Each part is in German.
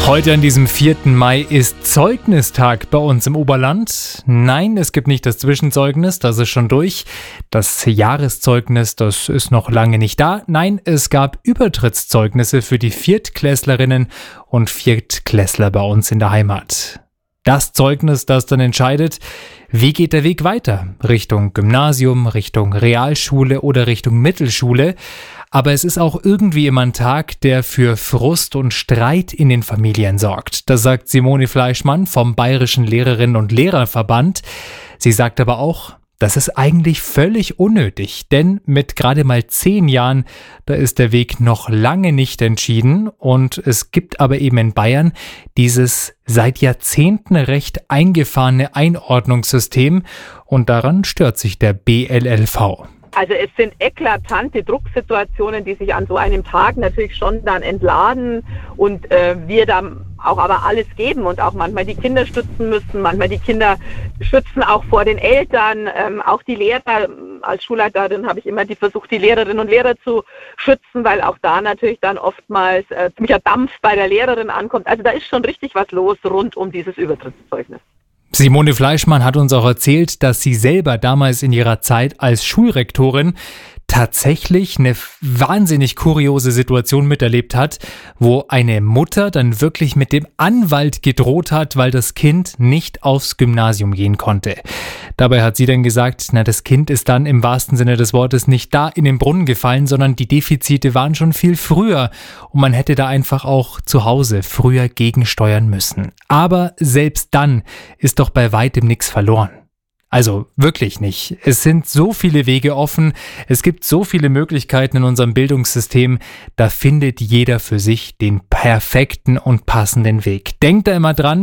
Heute an diesem 4. Mai ist Zeugnistag bei uns im Oberland. Nein, es gibt nicht das Zwischenzeugnis, das ist schon durch. Das Jahreszeugnis, das ist noch lange nicht da. Nein, es gab Übertrittszeugnisse für die Viertklässlerinnen und Viertklässler bei uns in der Heimat. Das Zeugnis, das dann entscheidet, wie geht der Weg weiter? Richtung Gymnasium, Richtung Realschule oder Richtung Mittelschule. Aber es ist auch irgendwie immer ein Tag, der für Frust und Streit in den Familien sorgt. Das sagt Simone Fleischmann vom Bayerischen Lehrerinnen- und Lehrerverband. Sie sagt aber auch, das ist eigentlich völlig unnötig, denn mit gerade mal 10 Jahren, da ist der Weg noch lange nicht entschieden und es gibt aber eben in Bayern dieses seit Jahrzehnten recht eingefahrene Einordnungssystem und daran stört sich der BLLV. Also es sind eklatante Drucksituationen, die sich an so einem Tag natürlich schon dann entladen und wir dann auch aber alles geben und auch manchmal die Kinder stützen müssen, manchmal die Kinder schützen auch vor den Eltern, auch die Lehrer. Als Schulleiterin habe ich immer versucht, die Lehrerinnen und Lehrer zu schützen, weil auch da natürlich dann oftmals ziemlicher Dampf bei der Lehrerin ankommt. Also da ist schon richtig was los rund um dieses Übertrittszeugnis. Simone Fleischmann hat uns auch erzählt, dass sie selber damals in ihrer Zeit als Schulrektorin tatsächlich eine wahnsinnig kuriose Situation miterlebt hat, wo eine Mutter dann wirklich mit dem Anwalt gedroht hat, weil das Kind nicht aufs Gymnasium gehen konnte. Dabei hat sie dann gesagt, das Kind ist dann im wahrsten Sinne des Wortes nicht da in den Brunnen gefallen, sondern die Defizite waren schon viel früher und man hätte da einfach auch zu Hause früher gegensteuern müssen. Aber selbst dann ist doch bei weitem nichts verloren. Also wirklich nicht. Es sind so viele Wege offen, es gibt so viele Möglichkeiten in unserem Bildungssystem, da findet jeder für sich den perfekten und passenden Weg. Denkt da immer dran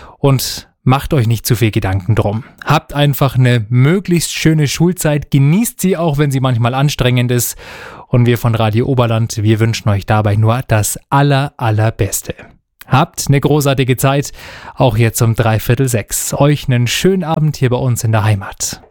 und macht euch nicht zu viel Gedanken drum. Habt einfach eine möglichst schöne Schulzeit, genießt sie auch, wenn sie manchmal anstrengend ist. Und wir von Radio Oberland, wir wünschen euch dabei nur das Allerbeste. Habt eine großartige Zeit, auch jetzt um 5:45. Euch einen schönen Abend hier bei uns in der Heimat.